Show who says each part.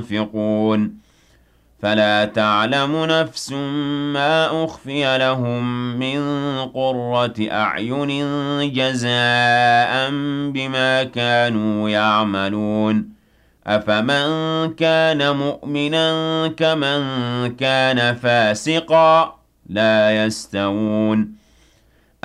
Speaker 1: ينفقون فلا تعلم نفس ما أخفي لهم من قرة أعين جزاء بما كانوا يعملون أفمن كان مؤمنا كمن كان فاسقا لا يستوون